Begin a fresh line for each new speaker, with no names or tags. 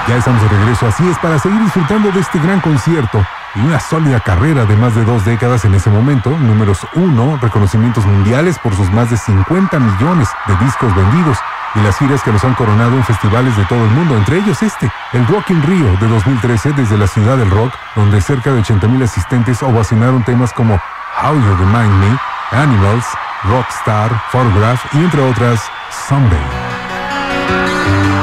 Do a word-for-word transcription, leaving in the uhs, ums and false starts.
Ya estamos de regreso, así es, para seguir disfrutando de este gran concierto y una sólida carrera de más de dos décadas en ese momento. Números uno, reconocimientos mundiales por sus más de cincuenta millones de discos vendidos y las giras que los han coronado en festivales de todo el mundo, entre ellos este, el Rock in Rio de dos mil trece desde la ciudad del rock, donde cerca de ochenta mil asistentes ovacionaron temas como How You Remind Me, Animals, Rockstar, Photograph y entre otras, Someday.